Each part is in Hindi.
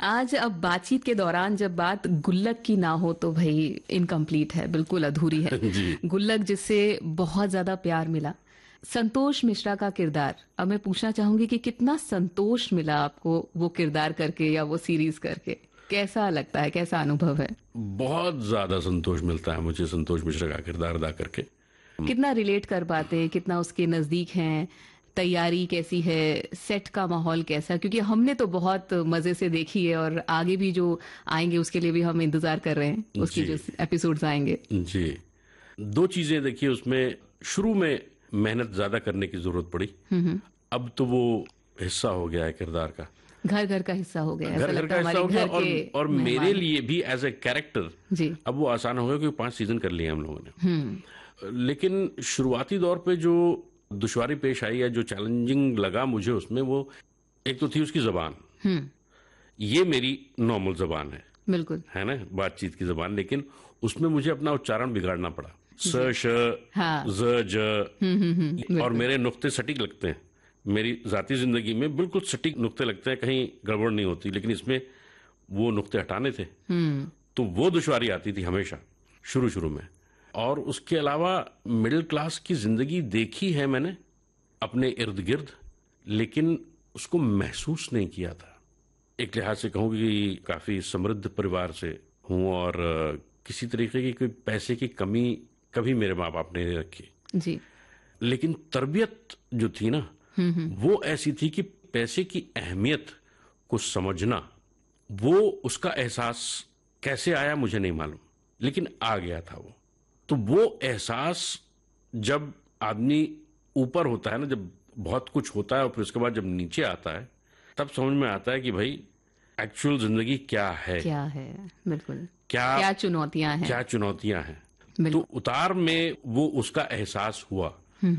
आज अब बातचीत के दौरान जब बात गुल्लक की ना हो तो भाई इनकम्प्लीट है, बिल्कुल अधूरी है। जी। गुल्लक जिससे बहुत ज्यादा प्यार मिला, संतोष मिश्रा का किरदार। अब मैं पूछना चाहूंगी कि कितना संतोष मिला आपको वो किरदार करके या वो सीरीज करके? कैसा लगता है, कैसा अनुभव है? बहुत ज्यादा संतोष मिलता है मुझे संतोष मिश्रा का किरदार अदा करके। कितना रिलेट कर पाते हैं, कितना उसके नजदीक हैं? तैयारी कैसी है, सेट का माहौल कैसा? क्योंकि हमने तो बहुत मजे से देखी है और आगे भी जो आएंगे उसके लिए भी हम इंतजार कर रहे हैं, उसकी जी। जो एपिसोड्स आएंगे। जी, दो चीजें देखिए उसमें। शुरू में मेहनत ज्यादा करने की जरूरत पड़ी। अब तो वो हिस्सा हो गया है किरदार का, घर घर का हिस्सा हो गया, ऐसा घर घर लगता का है हिस्सा हमारे हो गया। घर के और मेरे मेहमान। लिए भी एज ए कैरेक्टर जी। अब वो आसान हो गया क्योंकि 5 सीजन कर लिए हम लोगों ने। लेकिन शुरुआती दौर पे जो दुश्वारी पेश आई या जो चैलेंजिंग लगा मुझे उसमें, वो एक तो थी उसकी जबान। ये मेरी नॉर्मल जबान बिल्कुल। है ना, बातचीत की जबान, लेकिन उसमें मुझे अपना उच्चारण बिगाड़ना पड़ा। स श हाँ। ज ज और बिल्कुल। मेरे नुक्ते सटीक लगते हैं। मेरी जाती जिंदगी में बिल्कुल सटीक नुक्ते लगते हैं, कहीं गड़बड़ नहीं होती, लेकिन इसमें वो नुक्ते हटाने थे। तो वो दुश्वारी आती थी हमेशा शुरू शुरू में। और उसके अलावा मिडिल क्लास की जिंदगी देखी है मैंने अपने इर्द गिर्द, लेकिन उसको महसूस नहीं किया था। एक लिहाज से कहूँ कि काफी समृद्ध परिवार से हूँ और किसी तरीके की कोई पैसे की कमी कभी मेरे माँ बाप ने नहीं रखी। जी। लेकिन तरबियत जो थी ना, वो ऐसी थी कि पैसे की अहमियत को समझना, वो उसका एहसास कैसे आया मुझे नहीं मालूम, लेकिन आ गया था वो। तो वो एहसास जब आदमी ऊपर होता है ना, जब बहुत कुछ होता है और फिर उसके बाद जब नीचे आता है, तब समझ में आता है कि भाई एक्चुअल जिंदगी क्या है, क्या है। बिल्कुल। क्या क्या चुनौतियां हैं। क्या चुनौतियां हैं। तो बिल्कुल। उतार में वो उसका एहसास हुआ।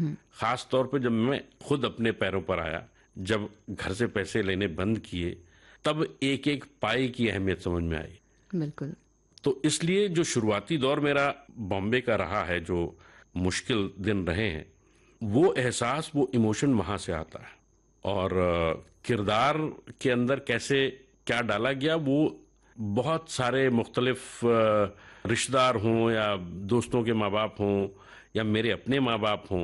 खास तौर पे जब मैं खुद अपने पैरों पर आया, जब घर से पैसे लेने बंद किए, तब एक एक पाई की अहमियत समझ में आई। बिल्कुल। तो इसलिए जो शुरुआती दौर मेरा बॉम्बे का रहा है, जो मुश्किल दिन रहे हैं, वो एहसास, वो इमोशन वहां से आता है। और किरदार के अंदर कैसे क्या डाला गया, वो बहुत सारे मुख्तलिफ रिश्तेदार हों या दोस्तों के माँ बाप हों या मेरे अपने माँ बाप हों,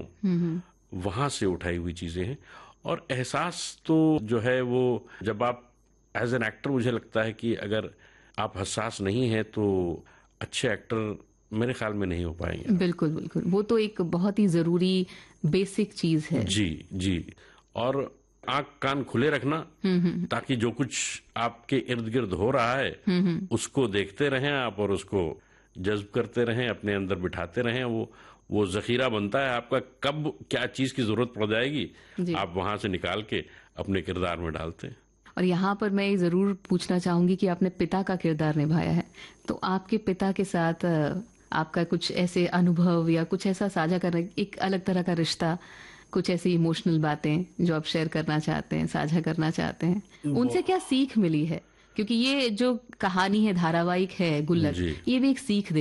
वहां से उठाई हुई चीजें हैं। और एहसास तो जो है वो जब आप एज एन एक्टर, मुझे लगता है कि अगर आप हसास नहीं हैं तो अच्छे एक्टर मेरे ख्याल में नहीं हो पाएंगे। बिल्कुल बिल्कुल, वो तो एक बहुत ही जरूरी बेसिक चीज है। जी जी। और आंख कान खुले रखना, ताकि जो कुछ आपके इर्द गिर्द हो रहा है उसको देखते रहें आप और उसको जज्ब करते रहें, अपने अंदर बिठाते रहें। वो जखीरा बनता है आपका, कब क्या चीज की जरूरत पड़ जाएगी आप वहां से निकाल के अपने किरदार में डालते हैं। और यहाँ पर मैं ये जरूर पूछना चाहूंगी कि आपने पिता का किरदार निभाया है, तो आपके पिता के साथ आपका कुछ ऐसे अनुभव या कुछ ऐसा साझा करना, एक अलग तरह का रिश्ता, कुछ ऐसी इमोशनल बातें जो आप शेयर करना चाहते हैं, साझा करना चाहते हैं? उनसे क्या सीख मिली है? क्योंकि ये जो कहानी है, धारावाहिक है गुल्लक, जी। ये भी एक सीख